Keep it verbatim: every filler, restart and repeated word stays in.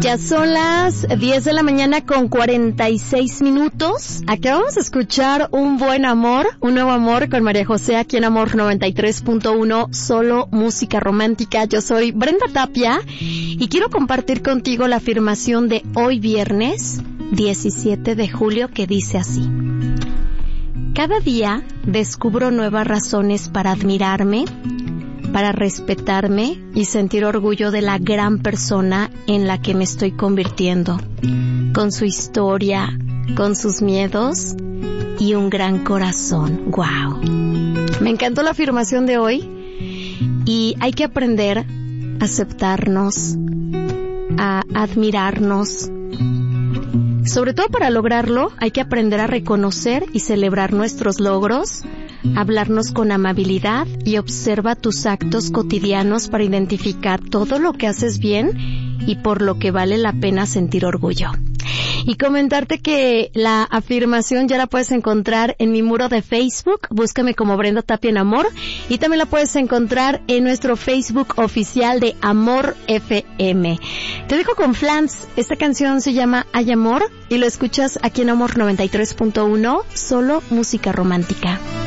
Ya son las diez de la mañana con cuarenta y seis minutos. Acabamos de escuchar Un Buen Amor, Un Nuevo Amor con María José aquí en Amor noventa y tres punto uno, solo música romántica. Yo soy Brenda Tapia y quiero compartir contigo la afirmación de hoy viernes diecisiete de julio que dice así: cada día descubro nuevas razones para admirarme, para respetarme y sentir orgullo de la gran persona en la que me estoy convirtiendo, con su historia, con sus miedos y un gran corazón. ¡Wow! Me encantó la afirmación de hoy y hay que aprender a aceptarnos, a admirarnos. Sobre todo para lograrlo hay que aprender a reconocer y celebrar nuestros logros, hablarnos con amabilidad y observa tus actos cotidianos para identificar todo lo que haces bien y por lo que vale la pena sentir orgullo. Y comentarte que la afirmación ya la puedes encontrar en mi muro de Facebook, búscame como Brenda Tapia en Amor, y también la puedes encontrar en nuestro Facebook oficial de Amor F M. Te dejo con Flans, esta canción se llama Hay Amor y lo escuchas aquí en Amor noventa y tres punto uno, solo música romántica.